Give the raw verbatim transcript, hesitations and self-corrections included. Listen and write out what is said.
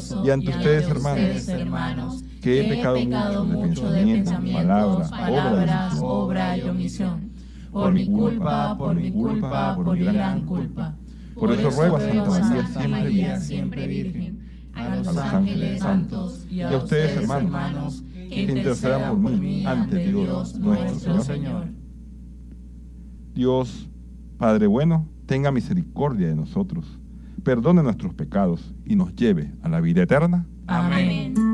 esposo, y ante ustedes, hermanos, hermanos, que he pecado mucho de pensamiento, palabra, palabras, obra y omisión. Por mi culpa, por mi culpa, por mi gran culpa. Por eso ruego a Santa María, Santa siempre María, Virgen, siempre Virgen, a los ángeles ángeles santos y a ustedes, hermanos, que intercedan por mí ante Dios nuestro Señor. Dios, Padre bueno, tenga misericordia de nosotros, perdone nuestros pecados y nos lleve a la vida eterna. Amén.